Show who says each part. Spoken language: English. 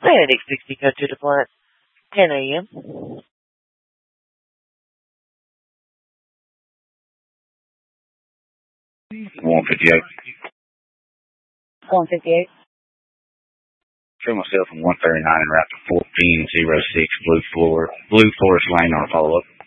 Speaker 1: Benedict 60 code to depart 10 a.m.
Speaker 2: 158.
Speaker 1: 158.
Speaker 2: Show myself from 139 and route to 1406 Blue Forest Lane on a follow-up.